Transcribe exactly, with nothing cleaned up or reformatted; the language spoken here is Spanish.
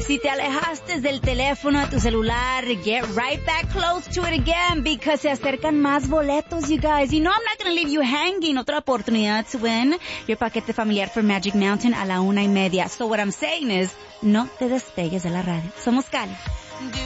Si te alejaste del teléfono a tu celular, get right back close to it again because se acercan más boletos, you guys. You know I'm not going to leave you hanging. Otra oportunidad to win your paquete familiar for Magic Mountain a la una y media. So what I'm saying is, no te despegues de la radio. Somos Cali.